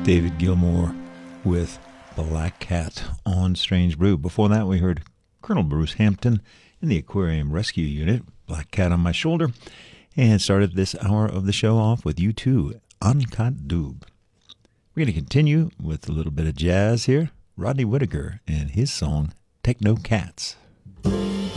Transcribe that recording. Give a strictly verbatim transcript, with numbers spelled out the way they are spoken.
David Gilmour with Black Cat on Strange Brew. Before that, we heard Colonel Bruce Hampton in the Aquarium Rescue Unit, Black Cat on My Shoulder, and started this hour of the show off with U two, Uncut Doob. We're going to continue with a little bit of jazz here. Rodney Whitaker and his song, Techno Cats.